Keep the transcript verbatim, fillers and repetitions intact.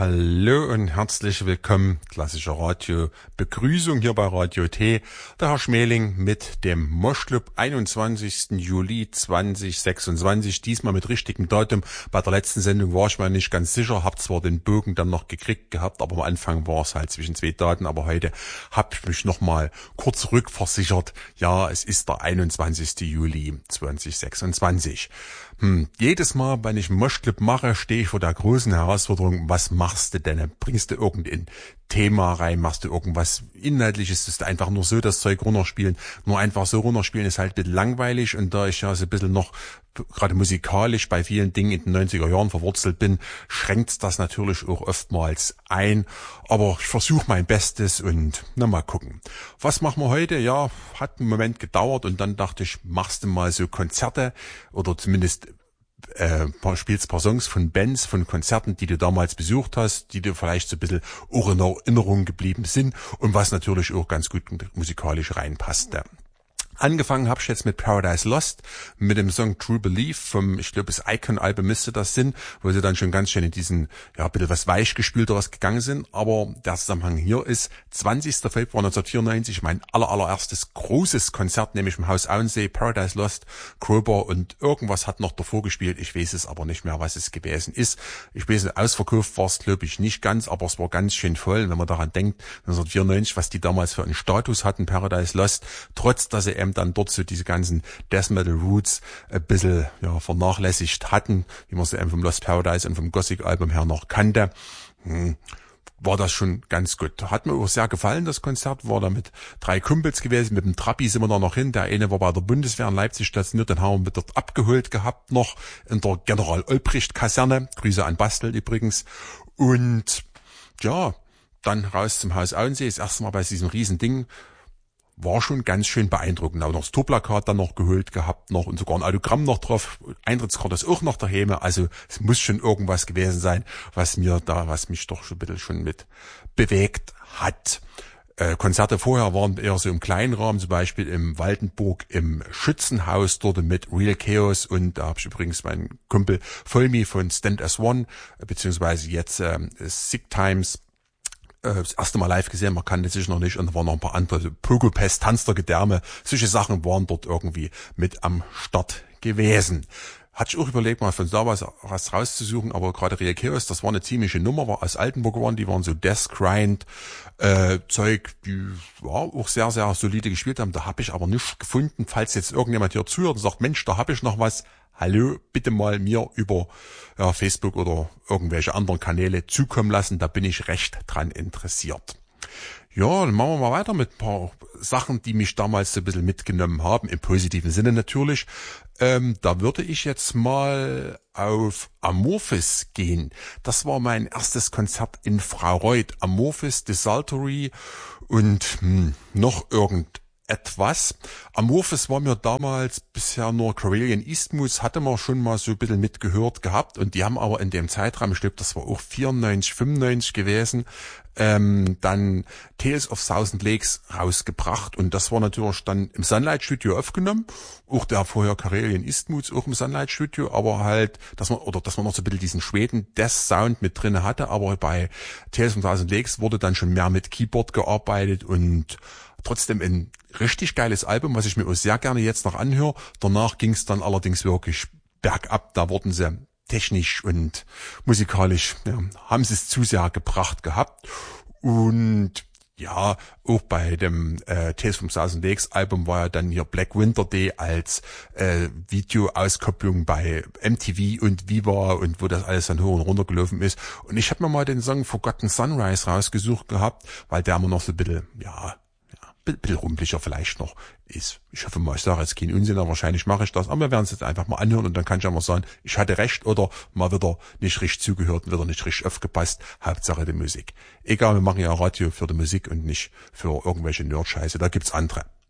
Hallo und herzlich willkommen. Klassische Radio-Begrüßung hier bei Radio T. Der Herr Schmeling mit dem Moschclub, einundzwanzigsten Juli zweitausendsechsundzwanzig. Diesmal mit richtigem Datum. Bei der letzten Sendung war ich mir nicht ganz sicher. Hab zwar den Bogen dann noch gekriegt gehabt, aber am Anfang war es halt zwischen zwei Daten. Aber heute habe ich mich nochmal kurz rückversichert. Ja, es ist der einundzwanzigste Juli zweitausendsechsundzwanzig. Hm, jedes Mal, wenn ich einen Moschclub mache, stehe ich vor der großen Herausforderung, was machst du denn? Bringst du irgendein Thema rein, machst du irgendwas Inhaltliches, das ist einfach nur so das Zeug runterspielen. Nur einfach so runterspielen ist halt ein bisschen langweilig, und da ich ja so ein bisschen noch gerade musikalisch bei vielen Dingen in den neunziger Jahren verwurzelt bin, schränkt das natürlich auch oftmals ein. Aber ich versuche mein Bestes und na mal gucken. Was machen wir heute? Ja, hat einen Moment gedauert und dann dachte ich, machst du mal so Konzerte oder zumindest äh, spielst paar Songs von Bands, von Konzerten, die du damals besucht hast, die dir vielleicht so ein bisschen auch in Erinnerung geblieben sind und was natürlich auch ganz gut musikalisch reinpasste. Angefangen habe ich jetzt mit Paradise Lost, mit dem Song True Belief vom, ich glaube, das Icon-Album müsste das sein, wo sie dann schon ganz schön in diesen, ja, ein bisschen was weichgespülteres gegangen sind. Aber der Zusammenhang hier ist zwanzigster Februar neunzehnhundertvierundneunzig, mein aller, allererstes großes Konzert, nämlich im Haus Auensee, Paradise Lost, Crowbar und irgendwas hat noch davor gespielt. Ich weiß es aber nicht mehr, was es gewesen ist. Ich weiß nicht, ausverkauft war es, glaube ich, nicht ganz, aber es war ganz schön voll, wenn man daran denkt, neunzehnhundertvierundneunzig, was die damals für einen Status hatten, Paradise Lost, trotz, dass sie eben dann dort so diese ganzen Death Metal Roots ein bisschen, ja, vernachlässigt hatten, wie man sie eben vom Lost Paradise und vom Gothic Album her noch kannte, hm, war das schon ganz gut. Hat mir auch sehr gefallen, das Konzert, war da mit drei Kumpels gewesen, mit dem Trabi sind wir da noch hin, der eine war bei der Bundeswehr in Leipzig stationiert, den haben wir dort abgeholt gehabt, noch in der General-Olbricht-Kaserne, Grüße an Bastel übrigens, und ja, dann raus zum Haus Auensee, das erste Mal bei diesem riesen Ding, war schon ganz schön beeindruckend. Auch noch das Tourplakat dann noch geholt gehabt noch und sogar ein Autogramm noch drauf. Eintrittskarte ist auch noch daheim. Also es muss schon irgendwas gewesen sein, was mir da, was mich doch schon ein bisschen schon mit bewegt hat. Äh, Konzerte vorher waren eher so im kleinen Rahmen, zum Beispiel im Waldenburg im Schützenhaus, dort mit Real Chaos, und da habe ich übrigens meinen Kumpel Volmi von Stand as One, beziehungsweise jetzt äh, Sick Times, das erste Mal live gesehen, man kannte sich noch nicht, und da waren noch ein paar andere, Pogopest, Tanz der Gedärme, solche Sachen waren dort irgendwie mit am Start gewesen. Hatte ich auch überlegt, mal von da was, was rauszusuchen, aber gerade Real Chaos, das war eine ziemliche Nummer, war aus Altenburg waren, die waren so Death Grind, äh, Zeug, die ja, auch sehr, sehr solide gespielt haben, da habe ich aber nichts gefunden. Falls jetzt irgendjemand hier zuhört und sagt, Mensch, da habe ich noch was, hallo, bitte mal mir über ja, Facebook oder irgendwelche anderen Kanäle zukommen lassen, da bin ich recht dran interessiert. Ja, dann machen wir mal weiter mit ein paar Sachen, die mich damals so ein bisschen mitgenommen haben, im positiven Sinne natürlich. Ähm, da würde ich jetzt mal auf Amorphis gehen. Das war mein erstes Konzert in Fraureuth. Amorphis, Desultory und hm, noch irgend etwas. Amorphis war mir damals bisher nur Karelian Eastmoods, hatte man schon mal so ein bisschen mitgehört gehabt, und die haben aber in dem Zeitraum, ich glaube, das war auch vierundneunzig, fünfundneunzig gewesen, ähm, dann Tales of Thousand Lakes rausgebracht, und das war natürlich dann im Sunlight Studio aufgenommen, auch der vorher Karelian Eastmoods auch im Sunlight Studio, aber halt, dass man, oder dass man noch so ein bisschen diesen Schweden Death Sound mit drinne hatte, aber bei Tales of Thousand Lakes wurde dann schon mehr mit Keyboard gearbeitet und trotzdem ein richtig geiles Album, was ich mir auch sehr gerne jetzt noch anhöre. Danach ging es dann allerdings wirklich bergab. Da wurden sie technisch und musikalisch, ja, haben sie es zu sehr gebracht gehabt. Und ja, auch bei dem äh, Tales from Thousand Lakes Album war ja dann hier Black Winter Day als äh, Videoauskopplung bei M T V und Viva, und wo das alles dann hoch und runter gelaufen ist. Und ich habe mir mal den Song Forgotten Sunrise rausgesucht gehabt, weil der immer noch so ein bisschen, ja, ein bisschen rumpeliger vielleicht noch ist. Ich hoffe mal, ich sage jetzt keinen Unsinn, aber wahrscheinlich mache ich das. Aber wir werden es jetzt einfach mal anhören, und dann kann ich einfach sagen, ich hatte recht oder mal wieder nicht richtig zugehört und wieder nicht richtig aufgepasst. Hauptsache die Musik. Egal, wir machen ja Radio für die Musik und nicht für irgendwelche Nerd-Scheiße. Da gibt's andere.